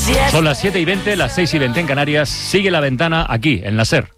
Son las 7:20, las 6:20 en Canarias. Sigue La Ventana aquí, en la SER.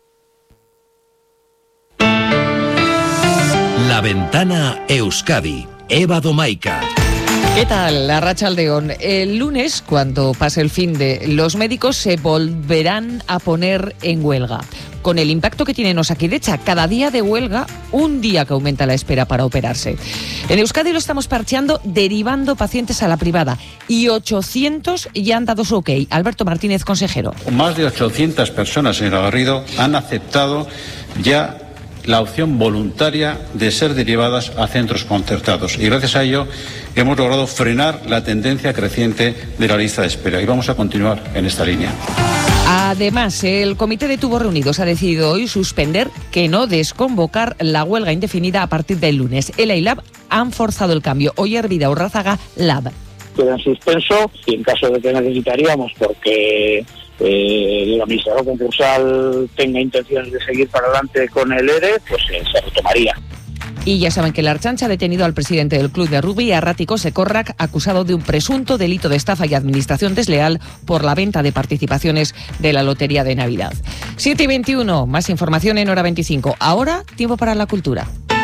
La Ventana Euskadi. Eva Domaica. ¿Qué tal, Arratsaldeon? El lunes, cuando pase el fin de, los médicos se volverán a poner en huelga. Con el impacto que tiene en Osakidetza, cada día de huelga, un día que aumenta la espera para operarse. En Euskadi lo estamos parcheando, derivando pacientes a la privada. Y 800 ya han dado su ok. Alberto Martínez, consejero. Más de 800 personas, señora Garrido, han aceptado ya la opción voluntaria de ser derivadas a centros concertados. Y gracias a ello hemos logrado frenar la tendencia creciente de la lista de espera. Y vamos a continuar en esta línea. Además, el Comité de Tubos Reunidos ha decidido hoy suspender, que no desconvocar, la huelga indefinida a partir del lunes. ELA y LAB han forzado el cambio. Oyer Vida Urrázaga, LAB. Queda en suspenso y en caso de que necesitaríamos, porque el administrador concursal tenga intenciones de seguir para adelante con el ERE, pues se retomaría. Y ya saben que la Ertzaintza ha detenido al presidente del club de rugby, Arratiko Sekorrak, acusado de un presunto delito de estafa y administración desleal por la venta de participaciones de la Lotería de Navidad. 7:21, más información en Hora 25. Ahora, tiempo para la cultura.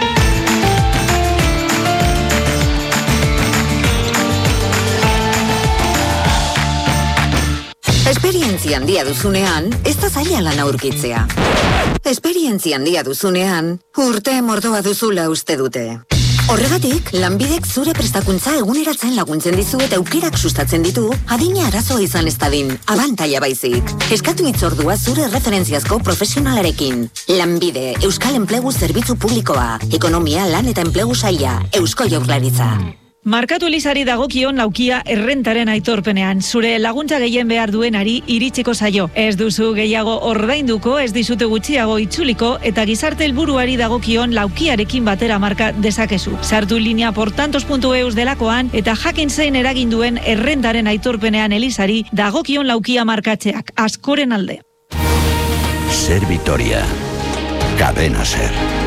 Esperientzia handia duzunean, ez da zaila lan aurkitzea. Esperientzia handia duzunean, urte mordoa duzula uste dute. Horregatik, Lanbidek zure prestakuntza eguneratzen laguntzen dizu eta aukerak sustatzen ditu, adina arazoa izan ez dadin, abantaila baizik. Eskatu hitzordua zure referentziazko profesionalarekin. Lanbide, Euskal Enplegu Zerbitzu Publikoa, Ekonomia, Lan eta Enplegu Saila, Eusko Jaurlaritza. Markatu Elizari dagokion laukia errentaren aitorpenean. Zure laguntza gehien behar duenari iritsiko zaio. Ez duzu gehiago ordainduko, ez dizute gutxiago itzuliko, eta gizarte helburuari dagokion laukiarekin batera marka dezakezu. Sartu linea portantos.eus delakoan, eta jakin zein eragin duen errentaren aitorpenean Elizari dagokion laukia markatzeak. Askoren alde. SER Vitoria. Cadena SER.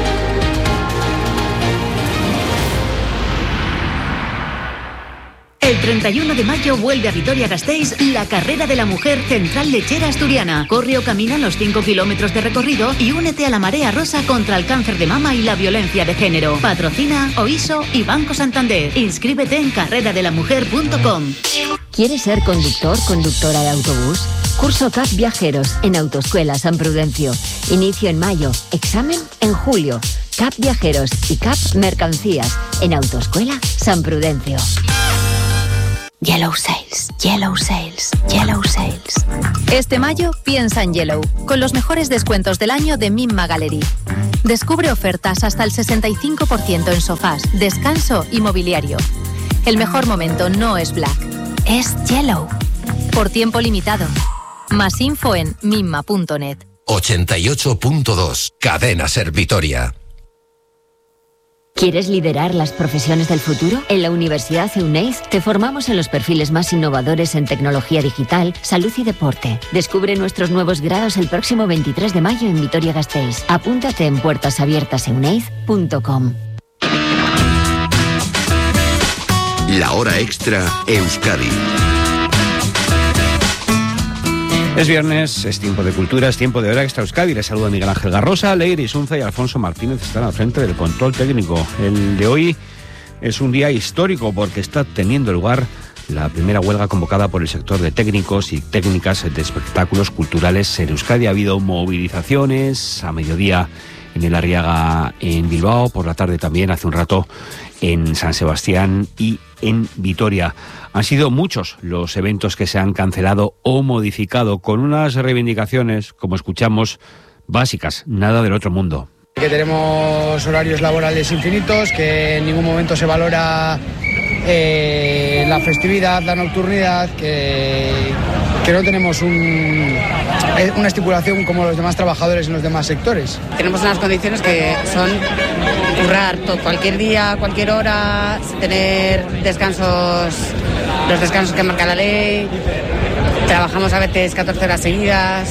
El 31 de mayo vuelve a Vitoria-Gasteiz la Carrera de la Mujer Central Lechera Asturiana. Corre o camina los 5 kilómetros de recorrido y únete a la Marea Rosa contra el cáncer de mama y la violencia de género. Patrocina OISO y Banco Santander. Inscríbete en carreradelamujer.com. ¿Quieres ser conductor, conductora de autobús? Curso CAP Viajeros en Autoescuela San Prudencio. Inicio en mayo, examen en julio. CAP Viajeros y CAP Mercancías en Autoescuela San Prudencio. Yellow Sales, Yellow Sales, Yellow Sales. Este mayo piensa en Yellow, con los mejores descuentos del año de Mimma Gallery. Descubre ofertas hasta el 65% en sofás, descanso y mobiliario. El mejor momento no es Black, es Yellow. Por tiempo limitado. Más info en mimma.net. 88.2, Cadena SER Vitoria. ¿Quieres liderar las profesiones del futuro? En la Universidad Euneiz te formamos en los perfiles más innovadores en tecnología digital, salud y deporte. Descubre nuestros nuevos grados el próximo 23 de mayo en Vitoria-Gasteiz. Apúntate en puertasabiertaseuneiz.com. La hora extra Euskadi. Es viernes, es tiempo de cultura, es tiempo de Hora Extra Euskadi. Les saluda Miguel Ángel Garrosa, Leire Isunza y Alfonso Martínez están al frente del control técnico. El de hoy es un día histórico porque está teniendo lugar la primera huelga convocada por el sector de técnicos y técnicas de espectáculos culturales en Euskadi. Ha habido movilizaciones a mediodía en el Arriaga en Bilbao, por la tarde también, hace un rato, en San Sebastián y en Vitoria. Han sido muchos los eventos que se han cancelado o modificado con unas reivindicaciones, como escuchamos, básicas, nada del otro mundo. Que tenemos horarios laborales infinitos, que en ningún momento se valora la festividad, la nocturnidad, que no tenemos una estipulación como los demás trabajadores en los demás sectores. Tenemos unas condiciones que son currar cualquier día, cualquier hora, tener descansos, los descansos que marca la ley, trabajamos a veces 14 horas seguidas.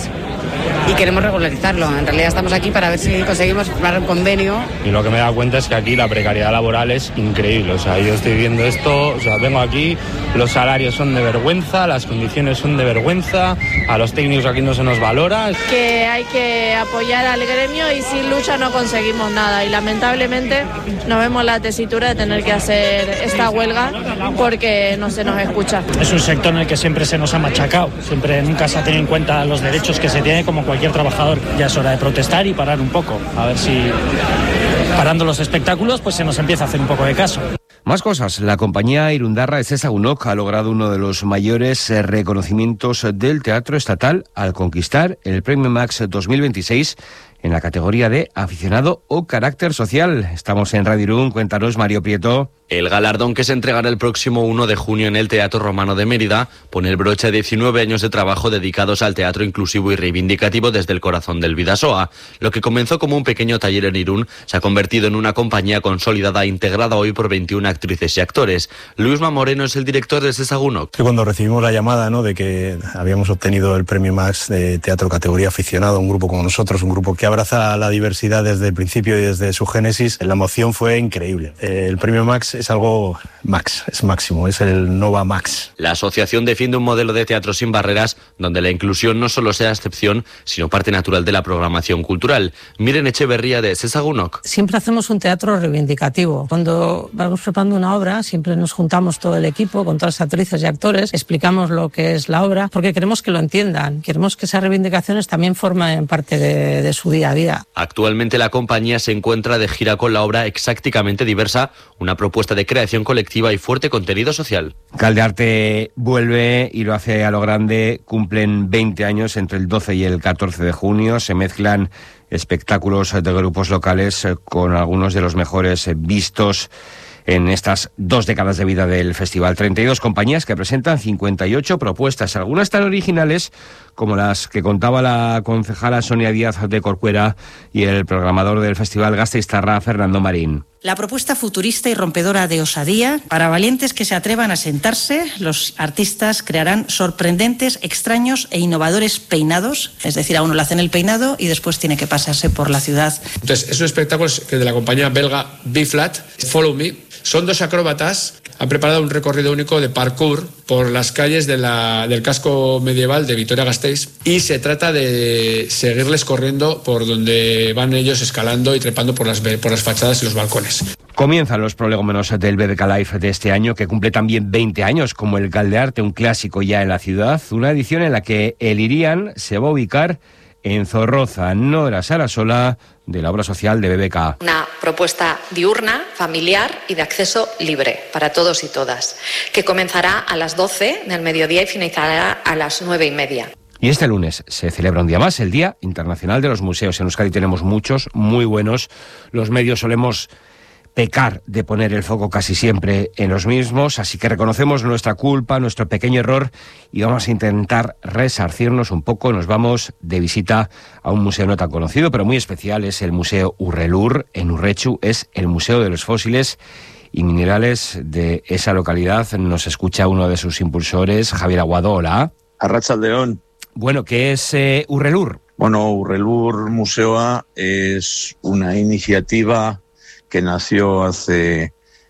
y queremos regularizarlo. En realidad estamos aquí para ver si conseguimos firmar un convenio. Y lo que me he dado cuenta es que aquí la precariedad laboral es increíble. O sea, yo estoy viendo esto, o sea, vengo aquí, los salarios son de vergüenza, las condiciones son de vergüenza, a los técnicos aquí no se nos valora. Que hay que apoyar al gremio y sin lucha no conseguimos nada. Y lamentablemente nos vemos la tesitura de tener que hacer esta huelga porque no se nos escucha. Es un sector en el que siempre se nos ha machacado, siempre nunca se ha tenido en cuenta los derechos que se tiene como cualquier trabajador. Ya es hora de protestar y parar un poco, a ver si parando los espectáculos pues se nos empieza a hacer un poco de caso. Más cosas. La compañía irundarra Ezezagunok ha logrado uno de los mayores reconocimientos del teatro estatal al conquistar el Premio Max 2026 en la categoría de aficionado o carácter social. Estamos en Radio Irún. Cuéntanos, Mario Prieto. El galardón, que se entregará el próximo 1 de junio en el Teatro Romano de Mérida, pone el broche a 19 años de trabajo dedicados al teatro inclusivo y reivindicativo desde el corazón del Bidasoa. Lo que comenzó como un pequeño taller en Irún se ha convertido en una compañía consolidada e integrada hoy por 21 actrices y actores. Luisma Moreno es el director de Ezezagunok. Cuando recibimos la llamada, ¿no?, de que habíamos obtenido el Premio Max de Teatro Categoría Aficionado, un grupo como nosotros, un grupo que abraza la diversidad desde el principio y desde su génesis, la emoción fue increíble. El Premio Max es algo Max, es máximo, es el Nova Max. La asociación defiende un modelo de teatro sin barreras, donde la inclusión no solo sea excepción, sino parte natural de la programación cultural. Miren Echeverría de Ezezagunok. Siempre hacemos un teatro reivindicativo. Cuando vamos preparando una obra, siempre nos juntamos todo el equipo, con todas las actrices y actores, explicamos lo que es la obra, porque queremos que lo entiendan. Queremos que esas reivindicaciones también formen parte de su día a día. Actualmente la compañía se encuentra de gira con la obra Exactamente Diversa, una propuesta de creación colectiva y fuerte contenido social. Caldearte vuelve y lo hace a lo grande. Cumplen 20 años entre el 12 y el 14 de junio. Se mezclan espectáculos de grupos locales con algunos de los mejores vistos en estas 2 décadas de vida del festival. 32 compañías que presentan 58 propuestas, algunas tan originales como las que contaba la concejala Sonia Díaz de Corcuera y el programador del festival Gasteiztarra, Fernando Marín. La propuesta futurista y rompedora de osadía, para valientes que se atrevan a sentarse, los artistas crearán sorprendentes, extraños e innovadores peinados, es decir, a uno le hacen el peinado y después tiene que pasarse por la ciudad. Entonces, es un espectáculo que de la compañía belga B-Flat, Follow Me. Son 2 acróbatas, han preparado un recorrido único de parkour por las calles del casco medieval de Vitoria-Gasteiz, y se trata de seguirles corriendo por donde van ellos escalando y trepando por las fachadas y los balcones. Comienzan los prolegómenos del BBK Live de este año, que cumple también 20 años, como el Caldearte, un clásico ya en la ciudad, una edición en la que el Irian se va a ubicar en Zorroza, Nora Sarasola, de la obra social de BBK. Una propuesta diurna, familiar y de acceso libre para todos y todas, que comenzará a las 12 del mediodía y finalizará a las 9:30. Y este lunes se celebra un día más, el Día Internacional de los Museos. En Euskadi tenemos muchos, muy buenos. Los medios solemos pecar de poner el foco casi siempre en los mismos, así que reconocemos nuestra culpa, nuestro pequeño error, y vamos a intentar resarcirnos un poco. Nos vamos de visita a un museo no tan conocido, pero muy especial. Es el Museo Urrelur, en Urrechu. Es el Museo de los Fósiles y Minerales de esa localidad. Nos escucha uno de sus impulsores, Javier Aguado. Hola. Arratsaldeon. Bueno, ¿qué es Urrelur? Bueno, Urrelur Museoa es una iniciativa que nació hace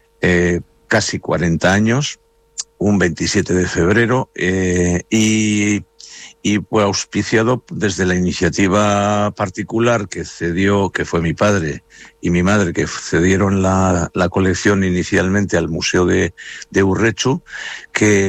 casi 40 años, un 27 de febrero, y fue auspiciado desde la iniciativa particular que fue mi padre y mi madre, que cedieron la colección inicialmente al Museo de Urrechu, que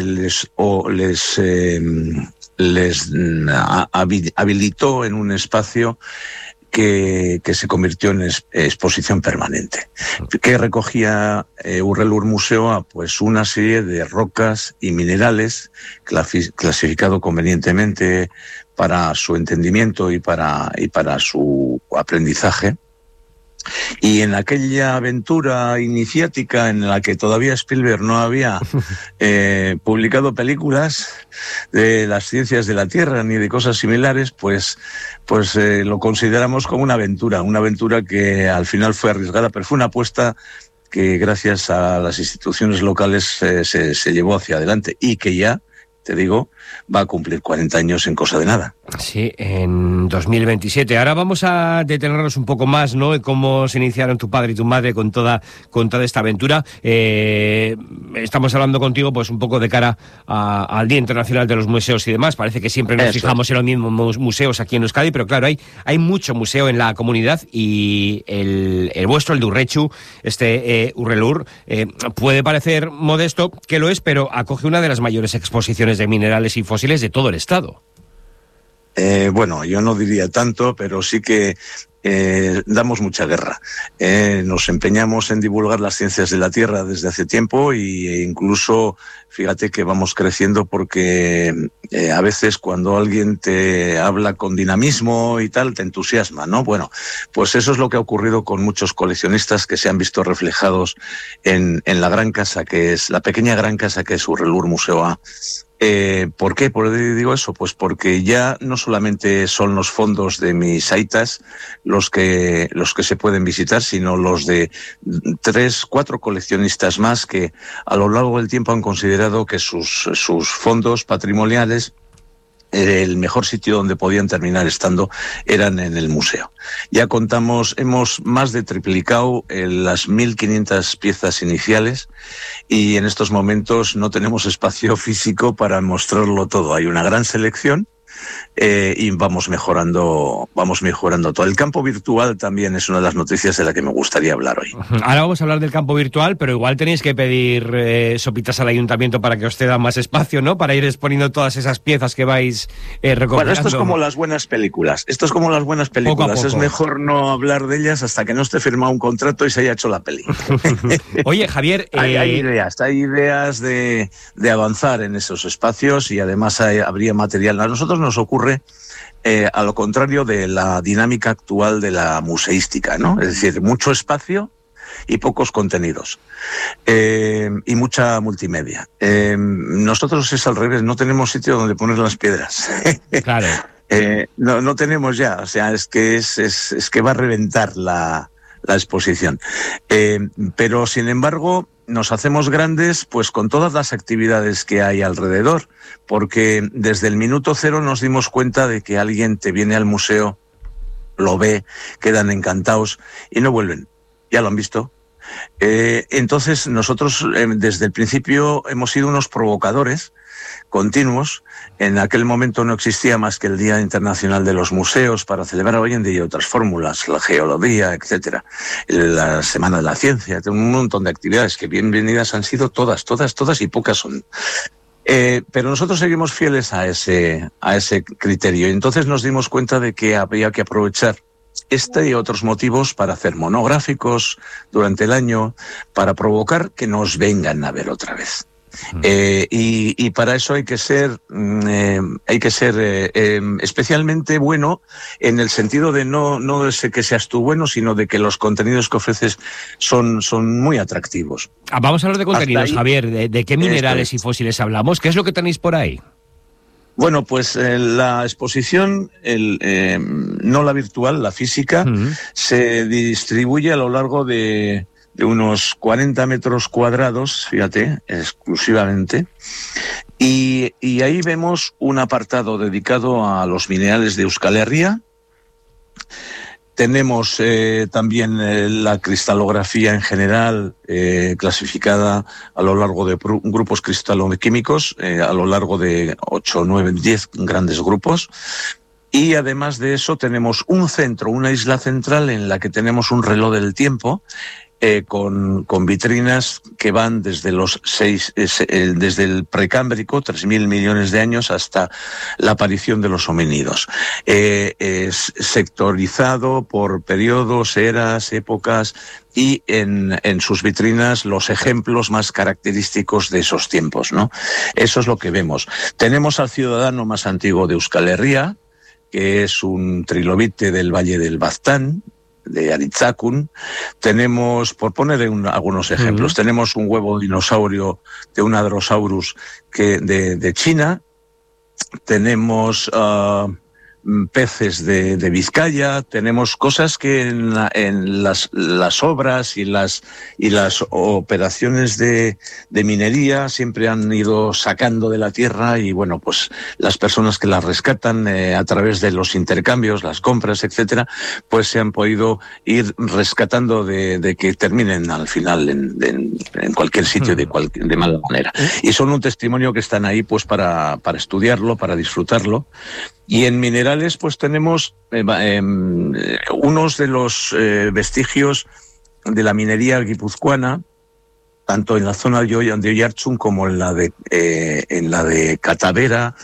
les habilitó en un espacio que se convirtió en exposición permanente. ¿Qué recogía Urrelur Museoa? Pues una serie de rocas y minerales clasificado convenientemente para su entendimiento y para su aprendizaje. Y en aquella aventura iniciática en la que todavía Spielberg no había publicado películas de las ciencias de la Tierra ni de cosas similares, pues lo consideramos como una aventura que al final fue arriesgada, pero fue una apuesta que gracias a las instituciones locales se llevó hacia adelante y que ya, te digo, va a cumplir 40 años en cosa de nada. Sí, en 2027. Ahora vamos a detenernos un poco más, ¿no?, en cómo se iniciaron tu padre y tu madre con toda esta aventura. Estamos hablando contigo pues un poco de cara al Día Internacional de los Museos y demás. Parece que siempre nos fijamos en los mismos museos aquí en Euskadi, pero claro, hay mucho museo en la comunidad y el vuestro, el de Urretxu, Urrelur, puede parecer modesto, que lo es, pero acoge una de las mayores exposiciones de minerales y fósiles de todo el estado. Bueno, yo no diría tanto, pero sí que damos mucha guerra. Nos empeñamos en divulgar las ciencias de la Tierra desde hace tiempo e incluso, fíjate que vamos creciendo porque a veces cuando alguien te habla con dinamismo y tal, te entusiasma, ¿no? Bueno, pues eso es lo que ha ocurrido con muchos coleccionistas que se han visto reflejados en la gran casa que es, la pequeña gran casa que es Urrelur Museoa. ¿Por qué? ¿Por qué digo eso? Pues porque ya no solamente son los fondos de mis aitas los que se pueden visitar, sino los de 3-4 coleccionistas más que a lo largo del tiempo han considerado que sus fondos patrimoniales, el mejor sitio donde podían terminar estando eran en el museo. Ya hemos más de triplicado las 1.500 piezas iniciales y en estos momentos no tenemos espacio físico para mostrarlo todo. Hay una gran selección y vamos mejorando todo. El campo virtual también es una de las noticias de la que me gustaría hablar hoy. Ahora vamos a hablar del campo virtual, pero igual tenéis que pedir sopitas al ayuntamiento para que os ceda más espacio, ¿no? Para ir exponiendo todas esas piezas que vais recopilando. Bueno, esto es como las buenas películas. Poco a poco. Es mejor no hablar de ellas hasta que no esté firmado un contrato y se haya hecho la peli. Oye, Javier... Hay ideas de avanzar en esos espacios y además habría material. A nosotros nos ocurre a lo contrario de la dinámica actual de la museística, ¿no? Es decir, mucho espacio y pocos contenidos y mucha multimedia. Nosotros es al revés, no tenemos sitio donde poner las piedras. Claro. No tenemos ya, o sea, es que va a reventar la exposición. Pero sin embargo nos hacemos grandes pues con todas las actividades que hay alrededor, porque desde el minuto cero nos dimos cuenta de que alguien te viene al museo, lo ve, quedan encantados y no vuelven, ya lo han visto. Entonces nosotros desde el principio hemos sido unos provocadores continuos. En aquel momento no existía más que el Día Internacional de los Museos para celebrar hoy en día otras fórmulas, la geología, etcétera, la Semana de la Ciencia, un montón de actividades que bienvenidas han sido todas y pocas son. Pero nosotros seguimos fieles a ese criterio y entonces nos dimos cuenta de que había que aprovechar y otros motivos para hacer monográficos durante el año, para provocar que nos vengan a ver otra vez. Y para eso hay que ser especialmente bueno en el sentido de no de que seas tú bueno, sino de que los contenidos que ofreces son muy atractivos. Vamos a hablar de contenidos, Javier. ¿De qué minerales y fósiles hablamos? ¿Qué es lo que tenéis por ahí? Bueno, pues la exposición, no la virtual, la física, se distribuye a lo largo de unos 40 metros cuadrados, fíjate, exclusivamente, y ahí vemos un apartado dedicado a los minerales de Euskal Herria. Tenemos también la cristalografía en general clasificada a lo largo de grupos cristaloquímicos, a lo largo de 8, 9, 10 grandes grupos. Y además de eso tenemos un centro, una isla central en la que tenemos un reloj del tiempo con vitrinas que van desde desde el precámbrico, 3.000 millones de años, hasta la aparición de los homínidos. Es sectorizado por periodos, eras, épocas, y en sus vitrinas los ejemplos más característicos de esos tiempos, ¿no? Eso es lo que vemos. Tenemos al ciudadano más antiguo de Euskal Herria, que es un trilobite del Valle del Baztán, de Aritzakun. Tenemos, por poner algunos ejemplos, tenemos un huevo dinosaurio de un Hadrosaurus de China. Tenemos peces de Vizcaya, tenemos cosas que en las obras y las operaciones de minería siempre han ido sacando de la tierra, y bueno, pues las personas que las rescatan a través de los intercambios, las compras, etcétera, pues se han podido ir rescatando de que terminen al final en cualquier sitio de mala manera. Y son un testimonio que están ahí pues para estudiarlo, para disfrutarlo. Y en minerales pues tenemos unos de los vestigios de la minería guipuzcoana, tanto en la zona de Oiartzun como en la de Catavera,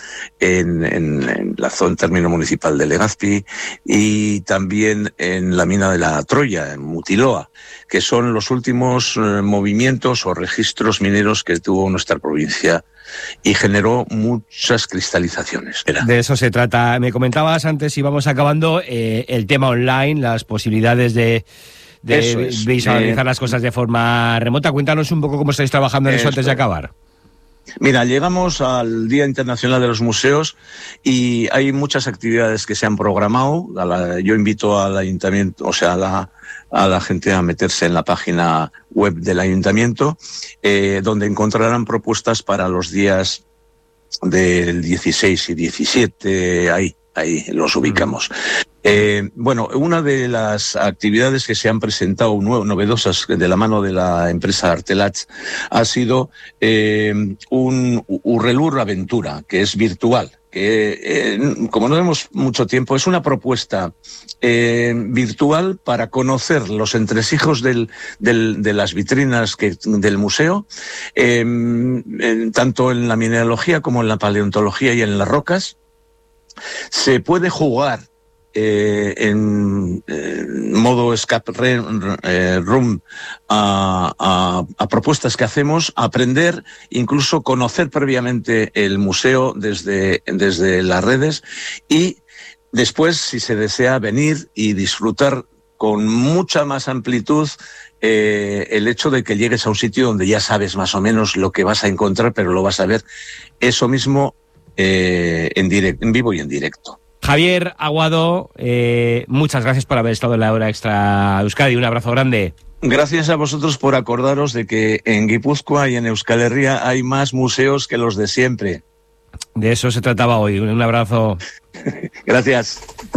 en la zona término municipal de Legazpi, y también en la mina de la Troya, en Mutiloa, que son los últimos movimientos o registros mineros que tuvo nuestra provincia y generó muchas cristalizaciones. De eso se trata. Me comentabas antes, y vamos acabando, el tema online, las posibilidades de visualizar las cosas de forma remota. Cuéntanos un poco cómo estáis trabajando en eso antes de acabar. Mira, llegamos al Día Internacional de los Museos y hay muchas actividades que se han programado. Yo invito al ayuntamiento, o sea, a la gente a meterse en la página web del ayuntamiento, donde encontrarán propuestas para los días del 16 y 17, ahí los ubicamos. Bueno, una de las actividades que se han presentado novedosas de la mano de la empresa Artelach ha sido un Urrelur Aventura, que es virtual, que como no tenemos mucho tiempo, es una propuesta virtual para conocer los entresijos de las vitrinas del museo, tanto en la mineralogía como en la paleontología y en las rocas. Se puede jugar en modo escape room a propuestas que hacemos, aprender, incluso conocer previamente el museo desde las redes, y después, si se desea, venir y disfrutar con mucha más amplitud el hecho de que llegues a un sitio donde ya sabes más o menos lo que vas a encontrar, pero lo vas a ver eso mismo en vivo y en directo. Javier Aguado, muchas gracias por haber estado en la Hora Extra Euskadi. Un abrazo grande. Gracias a vosotros por acordaros de que en Guipúzcoa y en Euskal Herria hay más museos que los de siempre. De eso se trataba hoy. Un abrazo. Gracias.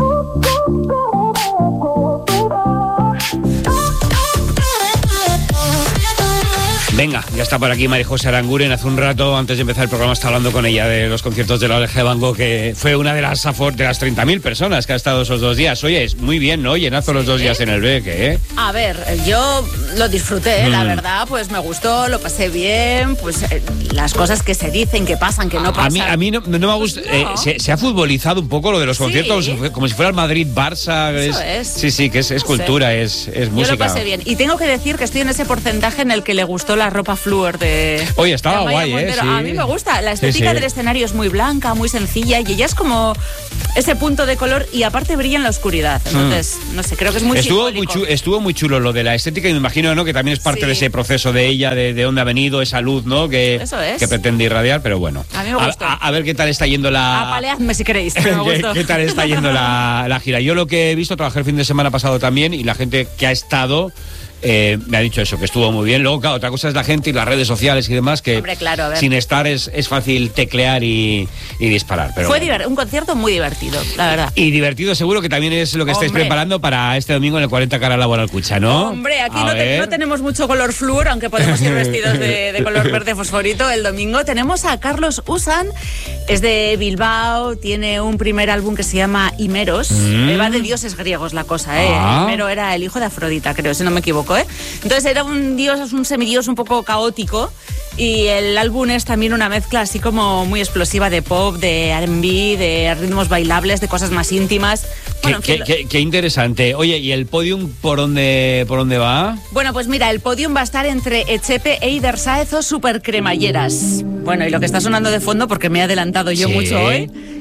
Venga, ya está por aquí María José Aranguren. Hace un rato, antes de empezar el programa, estaba hablando con ella de los conciertos de la Oreja de Van Gogh, que fue una de las 30.000 personas que ha estado esos 2 días. Oye, es muy bien, ¿no? Llenazo los 2 días en el Beque, ¿eh? A ver, yo lo disfruté, la verdad, pues me gustó, lo pasé bien, pues las cosas que se dicen, que pasan, que no pasan. A mí no me gusta. No. Se ha futbolizado un poco lo de los conciertos, como si fuera el Madrid-Barça. Eso es. Sí, que es cultura, es música. Yo lo pasé bien. Y tengo que decir que estoy en ese porcentaje en el que le gustó la ropa Fluor de... Oye, estaba guay, sí. A mí me gusta. La estética del escenario es muy blanca, muy sencilla, y ella es como ese punto de color, y aparte brilla en la oscuridad. Entonces, no sé, creo que es muy Estuvo muy chulo lo de la estética, y me imagino, ¿no?, que también es parte de ese proceso de ella, de dónde ha venido esa luz, ¿no?, que pretende irradiar, pero bueno. A mí me gustó. A ver qué tal está yendo la... Apaleadme si queréis. Me gustó. ¿Qué tal está yendo la gira? Yo lo que he visto, trabajé el fin de semana pasado también, y la gente que ha estado... me ha dicho eso, que estuvo muy bien. Luego, claro, otra cosa es la gente y las redes sociales y demás, que hombre, claro, a ver, sin estar es fácil teclear y disparar. Pero fue un concierto muy divertido, la verdad. Y divertido seguro que también es lo que estáis preparando para este domingo en el 40 Cara Laboral Cucha, ¿no? Hombre, aquí no tenemos mucho color flúor, aunque podemos ir vestidos de color verde fosforito el domingo. Tenemos a Carlos Usan, es de Bilbao, tiene un primer álbum que se llama Himeros. Va de dioses griegos la cosa, Himero era el hijo de Afrodita, creo, si no me equivoco. Entonces era un semidios un poco caótico, y el álbum es también una mezcla así como muy explosiva de pop, de R&B, de ritmos bailables, de cosas más íntimas. Bueno, qué interesante. Oye, ¿y el podium por dónde va? Bueno, pues mira, el podium va a estar entre Echepe, Eider Sáez o Super Cremalleras. Bueno, y lo que está sonando de fondo, porque me he adelantado yo mucho hoy,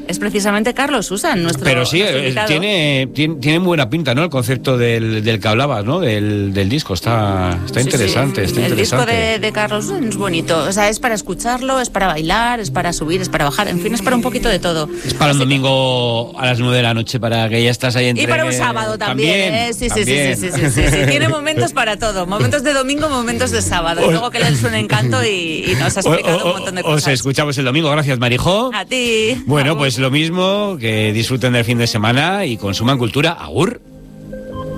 es precisamente Carlos Usan, nuestro Pero sí, invitado. tiene buena pinta, ¿no? El concepto del que hablabas, ¿no? Del disco, está interesante, está el interesante. disco de Carlos Usan es bonito, o sea, es para escucharlo, es para bailar, es para subir, es para bajar, en fin, es para un poquito de todo. Es para un domingo a las 9 de la noche, para que ya estás ahí entre... Y para un sábado también, ¿eh? Sí. Tiene momentos para todo, momentos de domingo, momentos de sábado. Y luego que le suene encanto y nos ha explicado un montón de cosas. Os escuchamos el domingo, gracias Marijó. A ti. Bueno, pues lo mismo, que disfruten del fin de semana y consuman cultura. Agur.